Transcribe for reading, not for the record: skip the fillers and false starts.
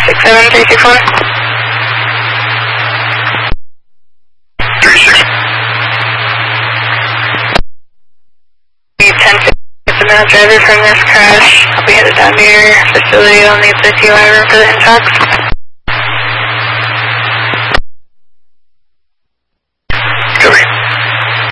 67361. 36. Need 10 the male driver from this crash. I'll be headed down to your facility. I'll need the TY room for the intox.